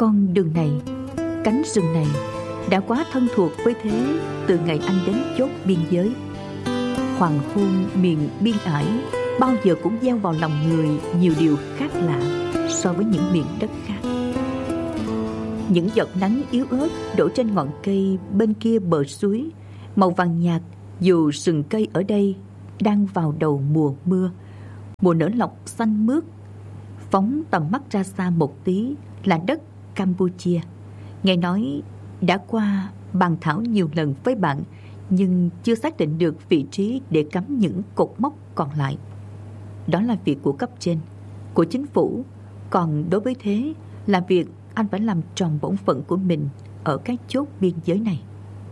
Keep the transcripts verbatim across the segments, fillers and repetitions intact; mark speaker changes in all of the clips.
Speaker 1: Con đường này, cánh rừng này đã quá thân thuộc với Thế từ ngày anh đến chốt biên giới. Hoàng hôn miền biên ải bao giờ cũng gieo vào lòng người nhiều điều khác lạ so với những miền đất khác. Những giọt nắng yếu ớt đổ trên ngọn cây bên kia bờ suối, màu vàng nhạt dù rừng cây ở đây đang vào đầu mùa mưa, mùa nở lộc xanh mướt. Phóng tầm mắt ra xa một tí là đất Campuchia. Nghe nói đã qua bàn thảo nhiều lần với bạn, nhưng chưa xác định được vị trí để cắm những cột mốc còn lại. Đó là việc của cấp trên, của chính phủ. Còn đối với Thế là việc anh phải làm tròn bổn phận của mình ở các chốt biên giới này.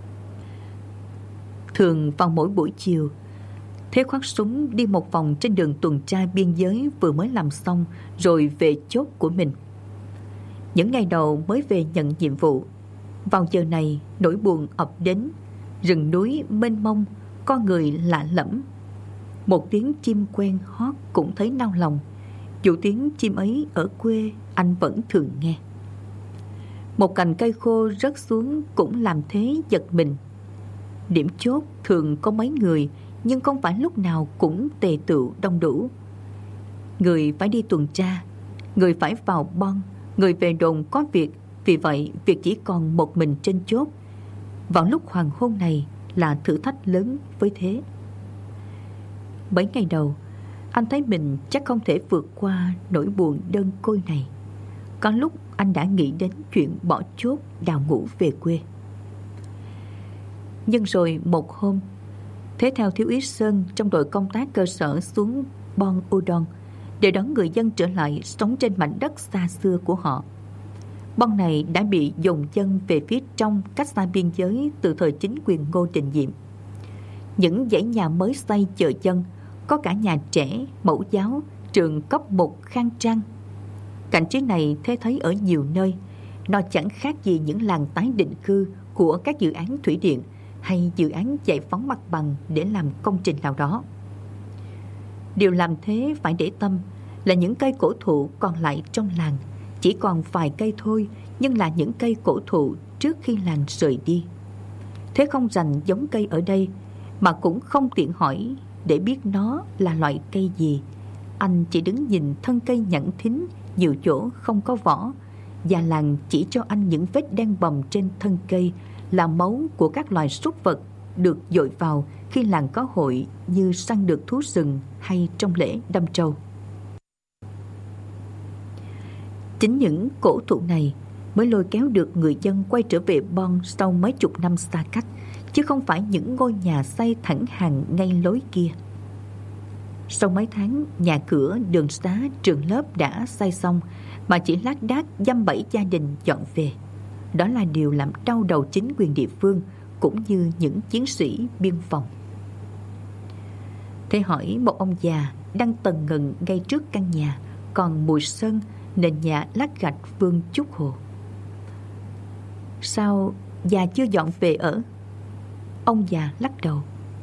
Speaker 1: Thường vào mỗi buổi chiều, Thế khoác súng đi một vòng trên đường tuần tra biên giới vừa mới làm xong rồi về chốt của mình. Những ngày đầu mới về nhận nhiệm vụ, vào giờ này nỗi buồn ập đến. Rừng núi mênh mông, con người lạ lẫm. Một tiếng chim quen hót cũng thấy nao lòng, dù tiếng chim ấy ở quê anh vẫn thường nghe. Một cành cây khô rớt xuống cũng làm Thế giật mình. Điểm chốt thường có mấy người, nhưng không phải lúc nào cũng tề tựu đông đủ. Người phải đi tuần tra, người phải vào bon, người về đồn có việc. Vì vậy việc chỉ còn một mình trên chốt vào lúc hoàng hôn này là thử thách lớn với Thế. Mấy ngày đầu anh thấy mình chắc không thể vượt qua nỗi buồn đơn côi này. Có lúc anh đã nghĩ đến chuyện bỏ chốt đào ngũ về quê. Nhưng rồi một hôm, Thế theo thiếu úy Sơn trong đội công tác cơ sở xuống Bon Udon để đón người dân trở lại sống trên mảnh đất xa xưa của họ. Bon này đã bị dồn dân về phía trong cách xa biên giới từ thời chính quyền Ngô Đình Diệm. Những dãy nhà mới xây chờ dân, có cả nhà trẻ, mẫu giáo, trường cấp một khang trang. Cảnh trí này Thế thấy ở nhiều nơi. Nó chẳng khác gì những làng tái định cư của các dự án thủy điện hay dự án giải phóng mặt bằng để làm công trình nào đó. Điều làm Thế phải để tâm là những cây cổ thụ còn lại trong làng. Chỉ còn vài cây thôi, nhưng là những cây cổ thụ trước khi làng rời đi. Thế không rành giống cây ở đây, mà cũng không tiện hỏi để biết nó là loại cây gì. Anh chỉ đứng nhìn thân cây nhẵn thính, nhiều chỗ không có vỏ, và làng chỉ cho anh những vết đen bầm trên thân cây là máu của các loài súc vật được dội vào khi làng có hội, như săn được thú rừng hay trong lễ đâm trâu. Chính những cổ thụ này mới lôi kéo được người dân quay trở về Bon sau mấy chục năm xa cách, chứ không phải những ngôi nhà xây thẳng hàng ngay lối kia. Sau mấy tháng nhà cửa, đường xá, trường lớp đã xây xong, mà chỉ lác đác dăm bảy gia đình dọn về. Đó là điều làm đau đầu chính quyền địa phương cũng như những chiến sĩ biên phòng. Thế hỏi một ông già đang tần ngần ngay trước căn nhà, còn mùi sơn, nền nhà lát gạch vương chút hồ. Sao già chưa dọn về ở? Ông già lắc đầu.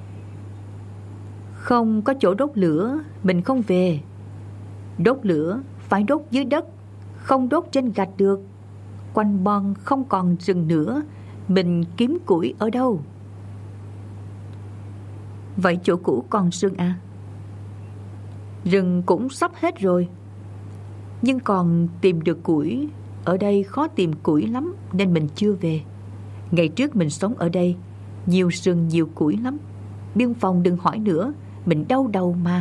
Speaker 1: Không có chỗ đốt lửa, mình không về. Đốt lửa phải đốt dưới đất, không đốt trên gạch được. Quanh Bon không còn rừng nữa, mình kiếm củi ở đâu? Vậy chỗ cũ còn rừng à? Rừng cũng sắp hết rồi, nhưng còn tìm được củi. Ở đây khó tìm củi lắm nên mình chưa về. Ngày trước mình sống ở đây, nhiều rừng nhiều củi lắm. Biên phòng đừng hỏi nữa, mình đau đầu mà.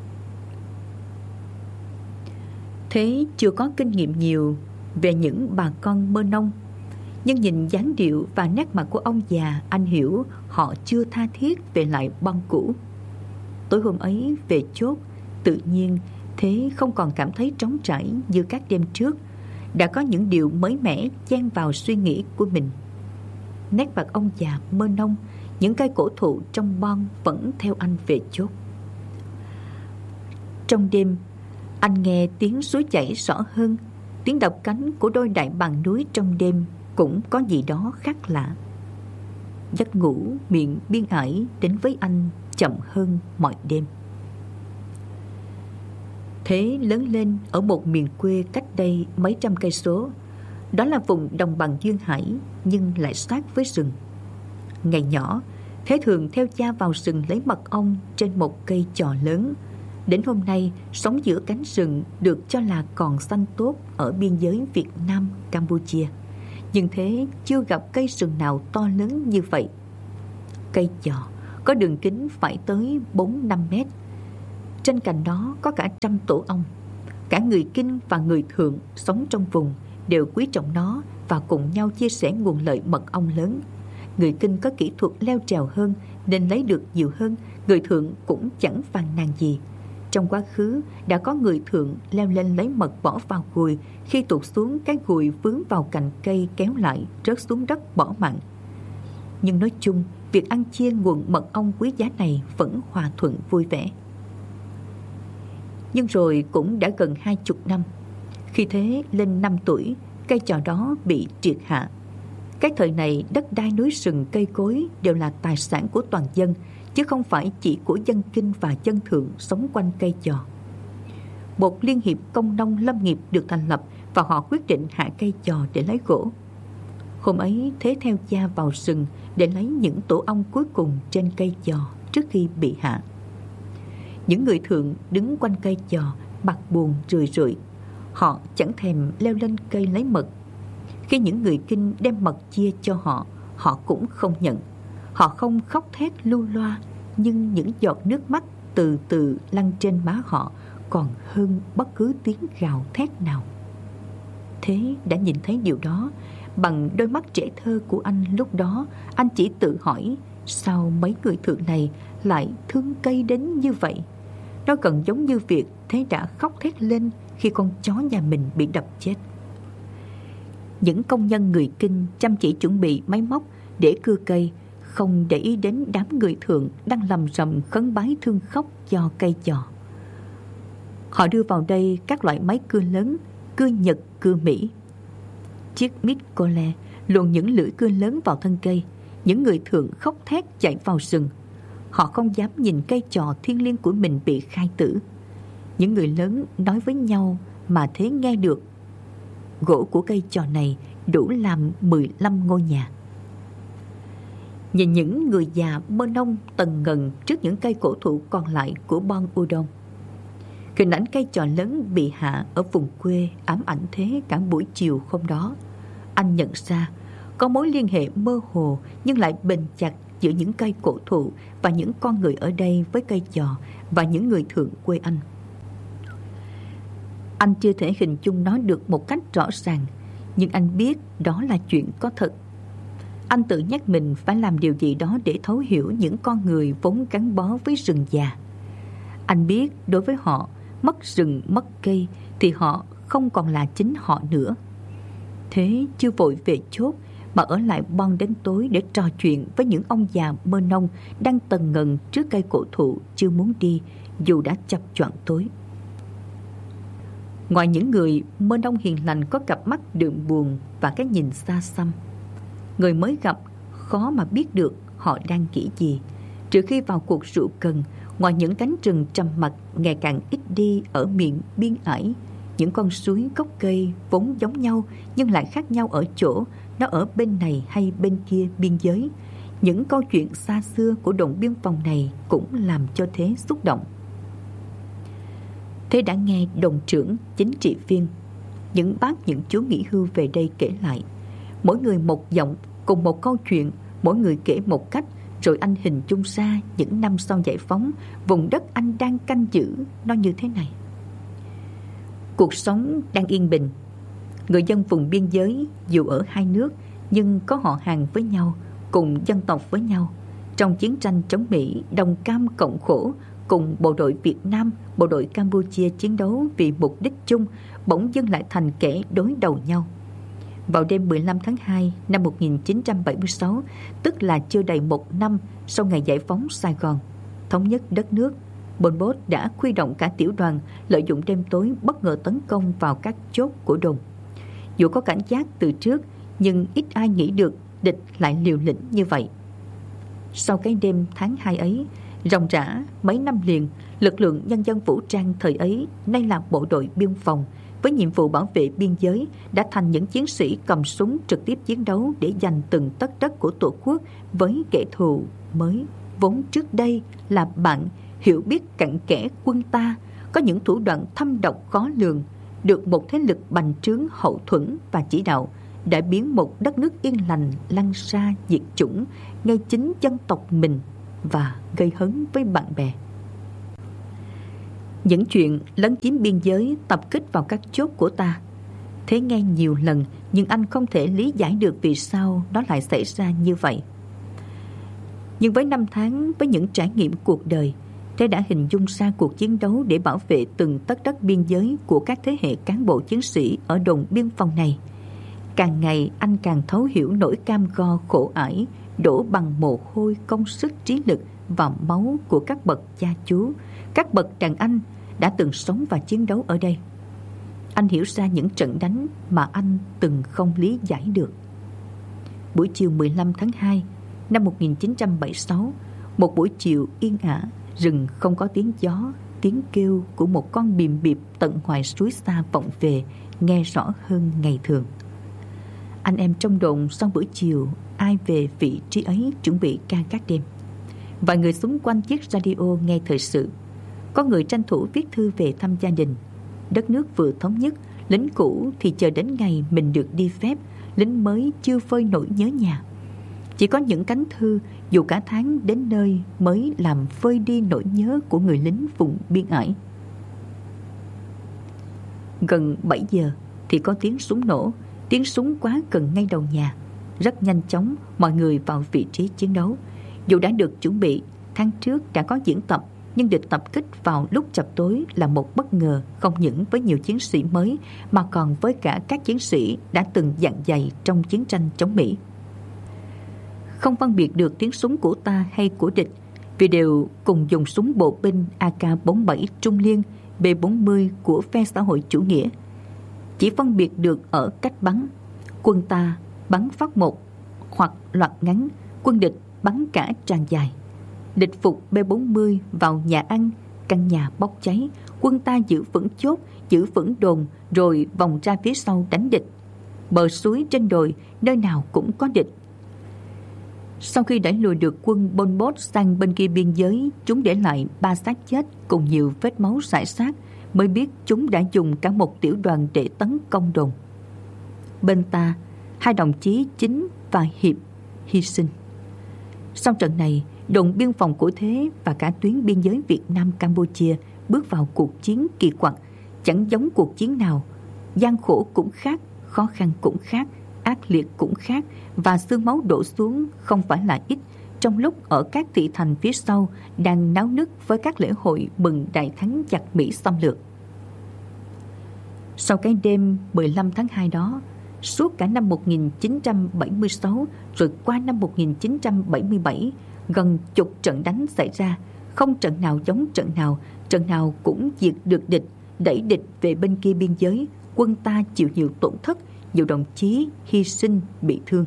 Speaker 1: Thế chưa có kinh nghiệm nhiều về những bà con Mơ Nông, nhưng nhìn dáng điệu và nét mặt của ông già, anh hiểu họ chưa tha thiết về lại Bon cũ. Tối hôm ấy về chốt, tự nhiên Thế không còn cảm thấy trống trải như các đêm trước. Đã có những điều mới mẻ chen vào suy nghĩ của mình. Nét mặt ông già Mơ Nông, những cây cổ thụ trong Bon vẫn theo anh về chốt. Trong đêm, anh nghe tiếng suối chảy rõ hơn. Tiếng đập cánh của đôi đại bàng núi trong đêm cũng có gì đó khác lạ. Giấc ngủ miền biên ải đến với anh chậm hơn mọi đêm. Thế lớn lên ở một miền quê cách đây mấy trăm cây số. Đó là vùng đồng bằng duyên hải nhưng lại sát với rừng. Ngày nhỏ, Thế thường theo cha vào rừng lấy mật ong trên một cây chò lớn. Đến hôm nay, sống giữa cánh rừng được cho là còn xanh tốt ở biên giới Việt Nam, Campuchia. Nhưng Thế chưa gặp cây rừng nào to lớn như vậy. Cây chò có đường kính phải tới bốn năm mét. Trên cành nó có cả trăm tổ ong. Cả người Kinh và người Thượng sống trong vùng đều quý trọng nó và cùng nhau chia sẻ nguồn lợi mật ong lớn. Người Kinh có kỹ thuật leo trèo hơn nên lấy được nhiều hơn, người Thượng cũng chẳng phàn nàn gì. Trong quá khứ đã có người Thượng leo lên lấy mật bỏ vào gùi, khi tụt xuống cái gùi vướng vào cành cây kéo lại rớt xuống đất bỏ mạng. Nhưng nói chung, việc ăn chia nguồn mật ong quý giá này vẫn hòa thuận vui vẻ. Nhưng rồi cũng đã gần hai chục năm. Khi Thế lên năm tuổi, cây chò đó bị triệt hạ. Cái thời này đất đai núi rừng cây cối đều là tài sản của toàn dân, chứ không phải chỉ của dân Kinh và dân Thượng sống quanh cây chò. Một liên hiệp công nông lâm nghiệp được thành lập và họ quyết định hạ cây chò để lấy gỗ. Hôm ấy Thế theo cha vào rừng để lấy những tổ ong cuối cùng trên cây chò trước khi bị hạ. Những người Thượng đứng quanh cây chò mặt buồn rười rượi. Họ chẳng thèm leo lên cây lấy mật. Khi những người Kinh đem mật chia cho họ, họ cũng không nhận. Họ không khóc thét lưu loa, nhưng những giọt nước mắt từ từ lăn trên má họ còn hơn bất cứ tiếng gào thét nào. Thế đã nhìn thấy điều đó. Bằng đôi mắt trẻ thơ của anh lúc đó, anh chỉ tự hỏi sao mấy người Thượng này lại thương cây đến như vậy. Nó gần giống như việc Thế đã khóc thét lên khi con chó nhà mình bị đập chết. Những công nhân người Kinh chăm chỉ chuẩn bị máy móc để cưa cây, không để ý đến đám người Thượng đang lầm rầm khấn bái thương khóc cho cây chò. Họ đưa vào đây các loại máy cưa lớn, cưa Nhật, cưa Mỹ. Chiếc mít cô le luồn những lưỡi cưa lớn vào thân cây. Những người Thượng khóc thét chạy vào rừng. Họ không dám nhìn cây chò thiêng liêng của mình bị khai tử. Những người lớn nói với nhau mà Thế nghe được. Gỗ của cây chò này đủ làm mười lăm ngôi nhà. Nhìn những người già mơ nông tần ngần trước những cây cổ thụ còn lại của Bon Udon. Hình ảnh cây chò lớn bị hạ ở vùng quê ám ảnh Thế cả buổi chiều hôm đó. Anh nhận ra có mối liên hệ mơ hồ nhưng lại bền chặt giữa những cây cổ thụ và những con người ở đây với cây chò và những người Thượng quê anh. Anh chưa thể hình dung nó được một cách rõ ràng, nhưng anh biết đó là chuyện có thật. Anh tự nhắc mình phải làm điều gì đó để thấu hiểu những con người vốn gắn bó với rừng già. Anh biết đối với họ, mất rừng mất cây thì họ không còn là chính họ nữa. Thế chưa vội về chốt mà ở lại Bon đến tối để trò chuyện với những ông già mơ nông đang tần ngần trước cây cổ thụ chưa muốn đi dù đã chập choạng tối. Ngoài những người mơ nông hiền lành có cặp mắt đượm buồn và cái nhìn xa xăm, người mới gặp khó mà biết được họ đang nghĩ gì. Trừ khi vào cuộc rượu cần, ngoài những cánh rừng trầm mặc ngày càng ít đi ở miền biên ải, những con suối gốc cây vốn giống nhau nhưng lại khác nhau ở chỗ nó ở bên này hay bên kia biên giới. Những câu chuyện xa xưa của đồn biên phòng này cũng làm cho Thế xúc động. Thế đã nghe đồn trưởng, chính trị viên, những bác những chú nghỉ hưu về đây kể lại. Mỗi người một giọng, cùng một câu chuyện, mỗi người kể một cách, rồi anh hình dung ra những năm sau giải phóng, vùng đất anh đang canh giữ nó như thế này. Cuộc sống đang yên bình. Người dân vùng biên giới dù ở hai nước nhưng có họ hàng với nhau, cùng dân tộc với nhau. Trong chiến tranh chống Mỹ, đồng cam cộng khổ, cùng bộ đội Việt Nam, bộ đội Campuchia chiến đấu vì mục đích chung, bỗng dưng lại thành kẻ đối đầu nhau. Vào đêm mười lăm tháng hai năm một nghìn chín trăm bảy mươi sáu, tức là chưa đầy một năm sau ngày giải phóng Sài Gòn, thống nhất đất nước, Pol Pot đã huy động cả tiểu đoàn lợi dụng đêm tối bất ngờ tấn công vào các chốt của đồn. Dù có cảnh giác từ trước, nhưng ít ai nghĩ được địch lại liều lĩnh như vậy. Sau cái đêm tháng hai ấy, ròng rã mấy năm liền, lực lượng nhân dân vũ trang thời ấy, nay là bộ đội biên phòng, với nhiệm vụ bảo vệ biên giới đã thành những chiến sĩ cầm súng trực tiếp chiến đấu để giành từng tấc đất của Tổ quốc với kẻ thù mới vốn trước đây là bạn hiểu biết cặn kẽ quân ta, có những thủ đoạn thâm độc khó lường, được một thế lực bành trướng hậu thuẫn và chỉ đạo, đã biến một đất nước yên lành lăn xa diệt chủng ngay chính dân tộc mình và gây hấn với bạn bè. Những chuyện lấn chiếm biên giới, tập kích vào các chốt của ta, thế nghe nhiều lần nhưng anh không thể lý giải được vì sao nó lại xảy ra như vậy. Nhưng với năm tháng, với những trải nghiệm cuộc đời, Thế đã hình dung ra cuộc chiến đấu để bảo vệ từng tấc đất biên giới của các thế hệ cán bộ chiến sĩ ở đồn biên phòng này. Càng ngày anh càng thấu hiểu nỗi cam go khổ ải đổ bằng mồ hôi, công sức, trí lực và máu của các bậc cha chú, các bậc đàn anh đã từng sống và chiến đấu ở đây. Anh hiểu ra những trận đánh mà anh từng không lý giải được. Buổi chiều mười lăm tháng hai năm một nghìn chín trăm bảy mươi sáu, một buổi chiều yên ả, rừng không có tiếng gió, tiếng kêu của một con bìm bịp tận ngoài suối xa vọng về, nghe rõ hơn ngày thường. Anh em trong đồn sau bữa chiều ai về vị trí ấy chuẩn bị ca các đêm. Vài người xung quanh chiếc radio nghe thời sự. Có người tranh thủ viết thư về thăm gia đình. Đất nước vừa thống nhất, lính cũ thì chờ đến ngày mình được đi phép, lính mới chưa phơi nổi nhớ nhà. Chỉ có những cánh thư dù cả tháng đến nơi mới làm phơi đi nỗi nhớ của người lính vùng biên ải. Gần bảy giờ thì có tiếng súng nổ. Tiếng súng quá gần ngay đầu nhà. Rất nhanh chóng mọi người vào vị trí chiến đấu. Dù đã được chuẩn bị, tháng trước đã có diễn tập, nhưng địch tập kích vào lúc chập tối là một bất ngờ, không những với nhiều chiến sĩ mới mà còn với cả các chiến sĩ đã từng dặn dày trong chiến tranh chống Mỹ. Không phân biệt được tiếng súng của ta hay của địch, vì đều cùng dùng súng bộ binh A K bốn mươi bảy Trung Liên B bốn mươi của phe xã hội chủ nghĩa. Chỉ phân biệt được ở cách bắn. Quân ta bắn phát một hoặc loạt ngắn, quân địch bắn cả tràn dài. Địch phục B bốn mươi vào nhà ăn, căn nhà bốc cháy. Quân ta giữ vững chốt, giữ vững đồn, rồi vòng ra phía sau đánh địch. Bờ suối trên đồi, nơi nào cũng có địch. Sau khi đẩy lùi được quân Pol Pot sang bên kia biên giới, chúng để lại ba xác chết cùng nhiều vết máu rải rác, mới biết chúng đã dùng cả một tiểu đoàn để tấn công đồn. Bên ta, hai đồng chí Chính và Hiệp hy sinh. Sau trận này, đồn biên phòng của Thế và cả tuyến biên giới Việt Nam Campuchia bước vào cuộc chiến kỳ quặc, chẳng giống cuộc chiến nào. Gian khổ cũng khác, khó khăn cũng khác, ác liệt cũng khác, và xương máu đổ xuống không phải là ít trong lúc ở các thị thành phía sau đang náo nức với các lễ hội mừng đại thắng giặc Mỹ xâm lược. Sau cái đêm mười lăm tháng hai đó, suốt cả năm một nghìn chín trăm bảy mươi sáu rồi qua năm một nghìn chín trăm bảy mươi bảy, gần chục trận đánh xảy ra, không trận nào giống trận nào, trận nào cũng diệt được địch, đẩy địch về bên kia biên giới. Quân ta chịu nhiều tổn thất, nhiều đồng chí hy sinh bị thương.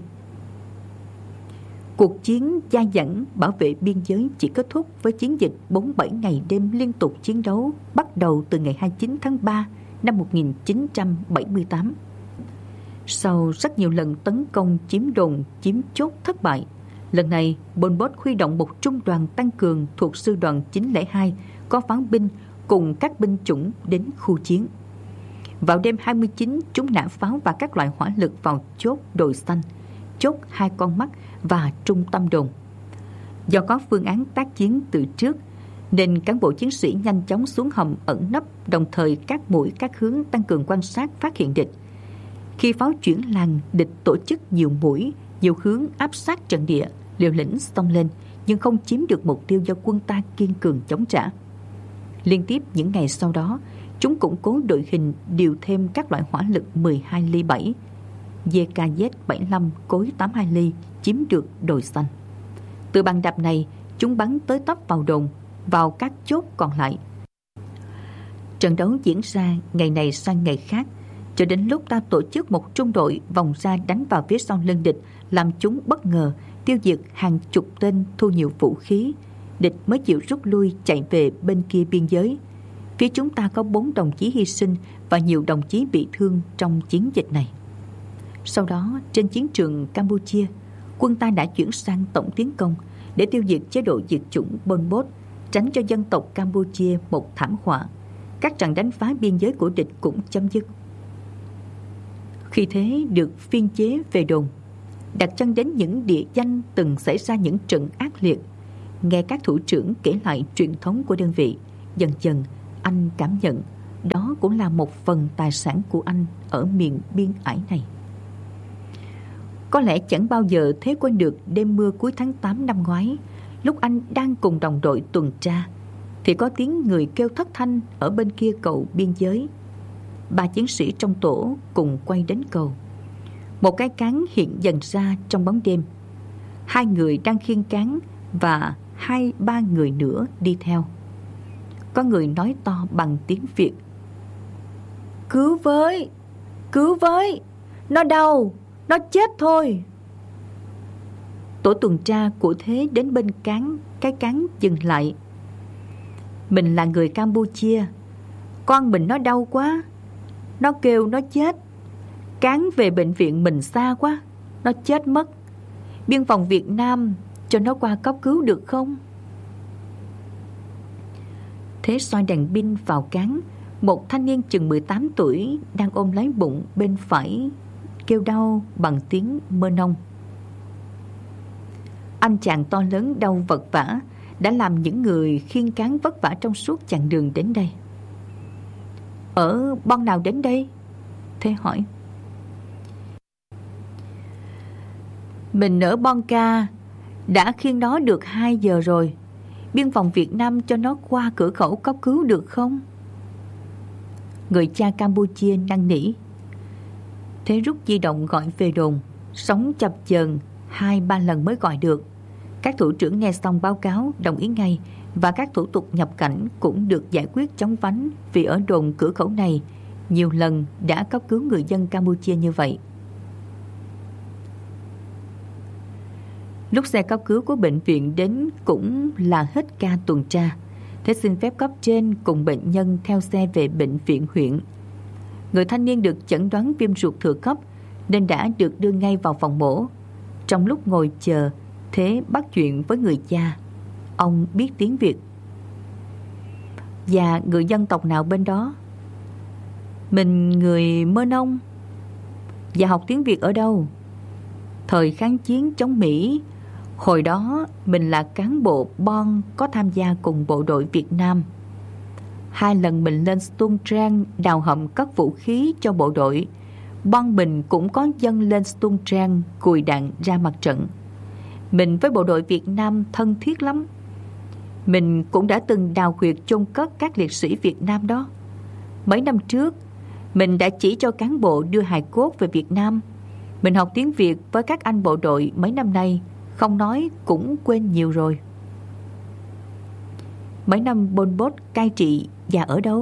Speaker 1: Cuộc chiến dai dẳng bảo vệ biên giới chỉ kết thúc với chiến dịch bốn mươi bảy ngày đêm liên tục chiến đấu, bắt đầu từ ngày hai mươi chín tháng ba năm một nghìn chín trăm bảy mươi tám. Sau rất nhiều lần tấn công chiếm đồn, chiếm chốt thất bại, lần này Pol Pot huy động một trung đoàn tăng cường thuộc sư đoàn chín không hai có pháo binh cùng các binh chủng đến khu chiến. Vào đêm hai mươi chín, chúng nã pháo và các loại hỏa lực vào chốt đồi xanh, chốt hai con mắt và trung tâm đồn. Do có phương án tác chiến từ trước, nên cán bộ chiến sĩ nhanh chóng xuống hầm ẩn nấp, đồng thời các mũi các hướng tăng cường quan sát phát hiện địch. Khi pháo chuyển làn, địch tổ chức nhiều mũi, nhiều hướng áp sát trận địa, liều lĩnh xông lên, nhưng không chiếm được mục tiêu do quân ta kiên cường chống trả. Liên tiếp những ngày sau đó, chúng củng cố đội hình, điều thêm các loại hỏa lực mười hai ly bảy, vê ca Z bảy mươi lăm cối tám mươi hai ly, chiếm được đồi xanh. Từ bàn đạp này, chúng bắn tới tấp vào đồn, vào các chốt còn lại. Trận đấu diễn ra ngày này sang ngày khác, cho đến lúc ta tổ chức một trung đội vòng ra đánh vào phía sau lưng địch, làm chúng bất ngờ, tiêu diệt hàng chục tên, thu nhiều vũ khí. Địch mới chịu rút lui chạy về bên kia biên giới. Phía chúng ta có bốn đồng chí hy sinh và nhiều đồng chí bị thương trong chiến dịch này. Sau đó, trên chiến trường Campuchia, quân ta đã chuyển sang tổng tiến công để tiêu diệt chế độ diệt chủng Pol Pot, tránh cho dân tộc Campuchia một thảm họa. Các trận đánh phá biên giới của địch cũng chấm dứt. Khi thế được phiên chế về đồn, đặt chân đến những địa danh từng xảy ra những trận ác liệt, nghe các thủ trưởng kể lại truyền thống của đơn vị, dần dần anh cảm nhận đó cũng là một phần tài sản của anh ở miền biên ải này. Có lẽ chẳng bao giờ Thế quên được đêm mưa cuối tháng tám năm ngoái, lúc anh đang cùng đồng đội tuần tra, thì có tiếng người kêu thất thanh ở bên kia cầu biên giới. Ba chiến sĩ trong tổ cùng quay đến cầu. Một cái cán hiện dần ra trong bóng đêm. Hai người đang khiêng cán và hai ba người nữa đi theo. Có người nói to bằng tiếng Việt: "Cứu với! Cứu với! Nó đau! Nó chết thôi!" Tổ tuần tra của Thế đến bên cán, cái cán dừng lại. "Mình là người Campuchia, con mình nó đau quá, nó kêu nó chết. Cán về bệnh viện mình xa quá, nó chết mất. Biên phòng Việt Nam cho nó qua cấp cứu được không?" Thế soi đèn pin vào cán. Một thanh niên chừng mười tám tuổi đang ôm lấy bụng bên phải, kêu đau bằng tiếng Mơ Nông. Anh chàng to lớn đau vật vã đã làm những người khiêng cán vất vả trong suốt chặng đường đến đây. "Ở bon nào đến đây?" Thế hỏi. "Mình ở Bon Ca, đã khiêng nó được hai giờ rồi. Biên phòng Việt Nam cho nó qua cửa khẩu cấp cứu được không?" Người cha Campuchia năn nỉ. Thế rút di động gọi về đồn. Sóng chập chờn hai ba lần mới gọi được. Các thủ trưởng nghe xong báo cáo đồng ý ngay, và các thủ tục nhập cảnh cũng được giải quyết chóng vánh, vì ở đồn cửa khẩu này nhiều lần đã cấp cứu người dân Campuchia như vậy. Lúc xe cấp cứu của bệnh viện đến cũng là hết ca tuần tra. Thế xin phép cấp trên cùng bệnh nhân theo xe về bệnh viện huyện. Người thanh niên được chẩn đoán viêm ruột thừa cấp nên đã được đưa ngay vào phòng mổ. Trong lúc ngồi chờ, Thế bắt chuyện với người cha. Ông biết tiếng Việt. "Và người dân tộc nào bên đó?" "Mình người Mơ Nông." "Và học tiếng Việt ở đâu?" "Thời kháng chiến chống Mỹ, hồi đó mình là cán bộ Bon có tham gia cùng bộ đội Việt Nam. Hai lần mình lên Stung Trang đào hầm cất vũ khí cho bộ đội. Bon mình cũng có dân lên Stung Trang cùi đạn ra mặt trận. Mình với bộ đội Việt Nam thân thiết lắm. Mình cũng đã từng đào huyệt chôn cất các liệt sĩ Việt Nam đó. Mấy năm trước, mình đã chỉ cho cán bộ đưa hài cốt về Việt Nam. Mình học tiếng Việt với các anh bộ đội mấy năm nay, không nói cũng quên nhiều rồi." "Mấy năm Pol Pot cai trị và ở đâu?"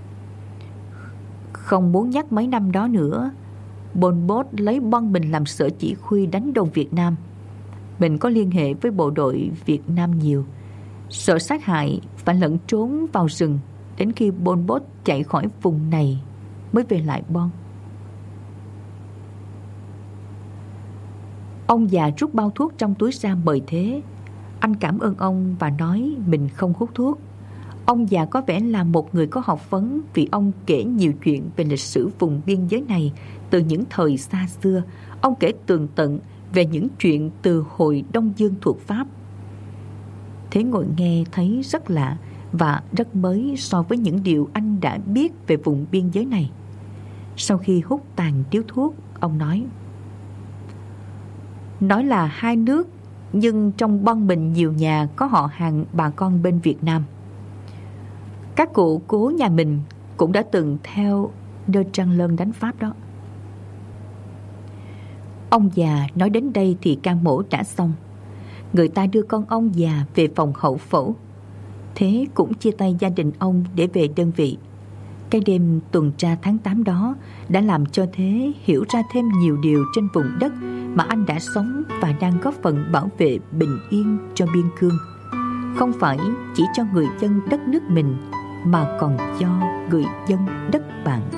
Speaker 1: "Không muốn nhắc mấy năm đó nữa. Pol Pot lấy Bon mình làm sở chỉ huy đánh đồn Việt Nam. Mình có liên hệ với bộ đội Việt Nam nhiều. Sợ sát hại phải lẫn trốn vào rừng đến khi Pol Pot chạy khỏi vùng này mới về lại Bon." Ông già rút bao thuốc trong túi ra mời Thế. Anh cảm ơn ông và nói mình không hút thuốc. Ông già có vẻ là một người có học vấn, vì ông kể nhiều chuyện về lịch sử vùng biên giới này từ những thời xa xưa. Ông kể tường tận về những chuyện từ hồi Đông Dương thuộc Pháp. Thế ngồi nghe thấy rất lạ và rất mới so với những điều anh đã biết về vùng biên giới này. Sau khi hút tàn điếu thuốc, ông nói: "Nói là hai nước, nhưng trong Bon mình nhiều nhà có họ hàng bà con bên Việt Nam. Các cụ cố nhà mình cũng đã từng theo De Trang Lơn đánh Pháp đó." Ông già nói đến đây thì ca mổ đã xong. Người ta đưa con ông già về phòng hậu phẫu. Thế cũng chia tay gia đình ông để về đơn vị. Cái đêm tuần tra tháng tám đó đã làm cho Thế hiểu ra thêm nhiều điều trên vùng đất mà anh đã sống và đang góp phần bảo vệ bình yên cho biên cương. Không phải chỉ cho người dân đất nước mình, mà còn cho người dân đất bạn.